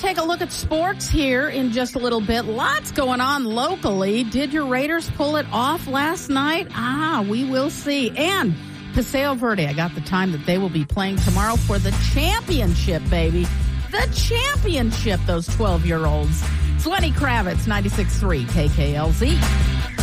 take a look at sports here in just a little bit. Lots going on locally. Did your Raiders pull it off last night? We will see. And Paseo Verde, I got the time that they will be playing tomorrow for the championship, baby. The championship, those 12-year-olds. It's Lenny Kravitz, 96.3 KKLZ.